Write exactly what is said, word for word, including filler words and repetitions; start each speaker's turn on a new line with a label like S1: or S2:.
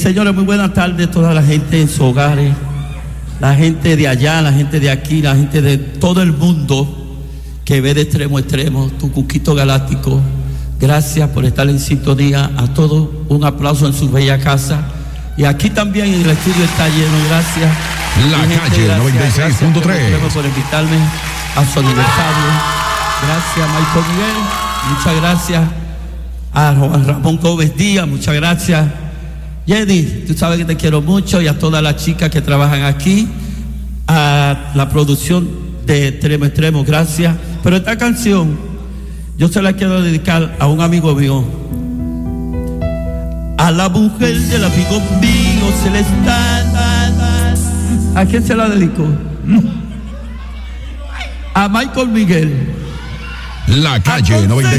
S1: señores, muy buenas tardes a toda la gente en sus hogares, la gente de allá, la gente de aquí, la gente de todo el mundo que ve de extremo a extremo, tu Cuquito Galáctico. Gracias por estar en sintonía. A todos un aplauso en su bella casa. Y aquí también en el estudio está lleno. Gracias.
S2: La gente, Calle gracias, noventa y seis punto tres.
S1: Gracias por invitarme a su aniversario. Gracias, Michael Miguel. Muchas gracias a Juan Ramón Gómez Díaz. Muchas gracias. Jenny, tú sabes que te quiero mucho, y a todas las chicas que trabajan aquí, a la producción de Extremo a Extremo, gracias. Pero esta canción yo se la quiero dedicar a un amigo mío, a la mujer del amigo mío, se le está. ¿A quién se la dedico? A Michael Miguel.
S2: La Calle noventa y seis.